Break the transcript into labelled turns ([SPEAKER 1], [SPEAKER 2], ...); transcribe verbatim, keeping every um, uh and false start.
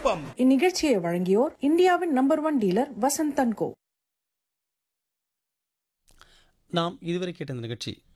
[SPEAKER 1] தொழில்நுட்பம்.
[SPEAKER 2] இந்நிகழ்ச்சியை வழங்கியோர் இந்தியாவின் number one dealer Vasanth and கோ.
[SPEAKER 3] நாம் இதுவரை கேட்ட இந்த நிகழ்ச்சி